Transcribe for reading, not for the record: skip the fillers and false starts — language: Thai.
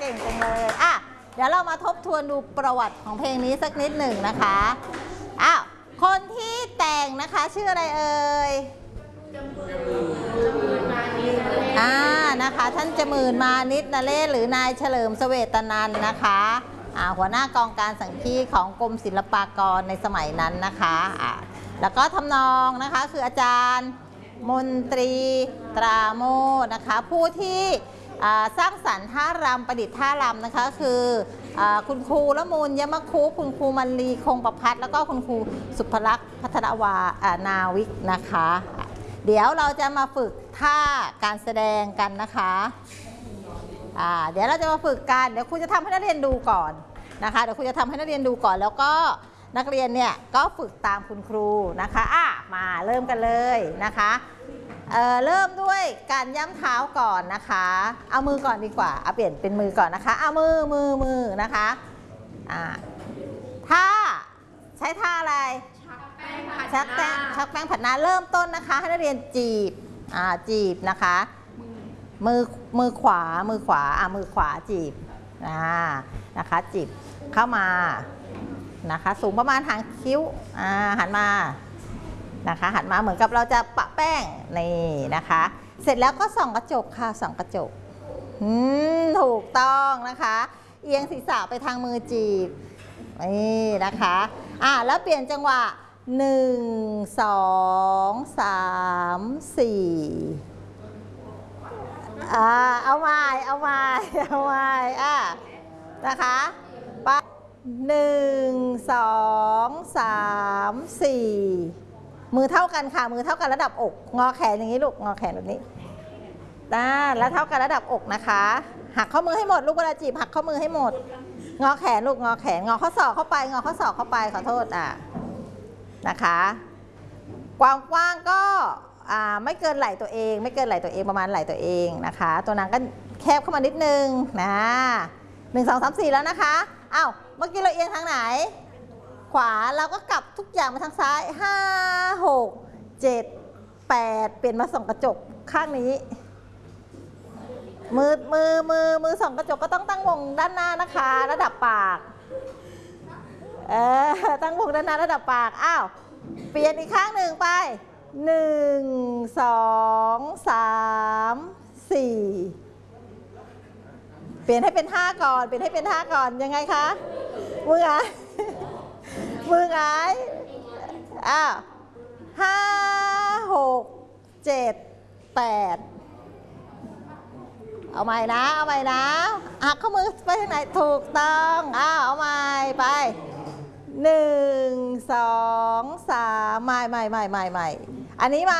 เก่งจังเลยอ่ะเดี๋ยวเรามาทบทวนดูประวัติของเพลงนี้สักนิดหนึ่งนะคะอ้าวคนที่แต่งนะคะชื่ออะไรเอ่ยนะคะท่านจมื่นมานิดนเรศหรือนายเฉลิมเสวตนันท์นะคะหัวหน้ากองการสังคีตของกรมศิลปากรในสมัยนั้นนะคะแล้วก็ทำนองนะคะคืออาจารย์มนตรีตราโมทนะคะผู้ที่สร้างสรรค์ท่ารำประดิษฐ์ท่ารำนะคะคือคุณครูละมูลยมคุคุณครูมันลีคงประพัฒน์แล้วก็คุณครูสุภลักษณ์พัฒนาวานาวิกนะคะเดี๋ยวเราจะมาฝึกท่าการแสดงกันนะคะเดี๋ยวเราจะมาฝึกกันเดี๋ยวครูจะทำให้นักเรียนดูก่อนนะคะเดี๋ยวครูจะทำให้นักเรียนดูก่อนแล้วก็นักเรียนเนี่ยก็ฝึกตามคุณครูนะคะมาเริ่มกันเลยนะคะเริ่มด้วยการย่ำเท้าก่อนนะคะเอามือก่อนดีกว่าเปลี่ยนเป็นมือก่อนนะคะเอามือนะคะท่าใช้ท่าอะไรชักแป้งผัดหน้าเริ่มต้นนะคะให้นักเรียนจีบนะคะมือขวามือขวาจีบนะคะจีบเข้ามานะคะสูงประมาณหางคิ้วหันมานะคะหันมาเหมือนกับเราจะปะแป้งนี่นะคะเสร็จแล้วก็ส่องกระจกค่ะส่องกระจกถูกต้องนะคะเอียงศีรษะไปทางมือจีบนี่นะคะแล้วเปลี่ยนจังหวะ1 2 3 4เอาใหม่นะคะไป1 2 3 4มือเท่ากันค่ะมือเท่ากันระดับอกงอแขนอย่างนี้ลูกงอแขนแบบนี้แล้วเท่ากันระดับอกนะคะหักข้อมือให้หมดลูกเวลาจีบหักข้อมือให้หมดงอแขนลูกงอแขนงอข้อศอกเข้าไปงอข้อศอกเข้าไปขอโทษนะคะกว้างก็ไม่เกินไหล่ตัวเองประมาณไหล่ตัวเองนะคะตัวนั้นก็แคบเข้ามานิดนึงนะ1 2 3 4แล้วนะคะเมื่อกี้เราเอียงทางไหนขวาเราก็กลับทุกอย่างมาทางซ้าย5 6 7 8เปลี่ยนมาส่องกระจกข้างนี้มือส่องกระจกก็ต้องตั้งวงด้านหน้านะคะระดับปากตั้งวงด้านหน้าระดับปากเปลี่ยนอีกข้างหนึ่งไป1 2 3 4เปลี่ยนให้เป็นท่าก่อนยังไงคะมือหงาย5 6 7 8เอาใหม่นะหักข้อมือไปทางไหนถูกต้องเอาใหม่ไป1 2 3ใหม่อันนี้มา